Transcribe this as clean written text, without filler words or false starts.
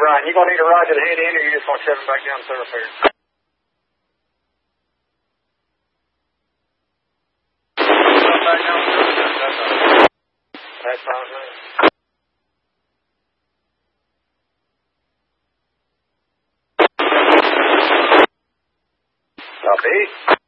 Ryan. You going to need a ride to the head end, or you just want to shove him back down the thoroughfare? That's fine, man. Copy.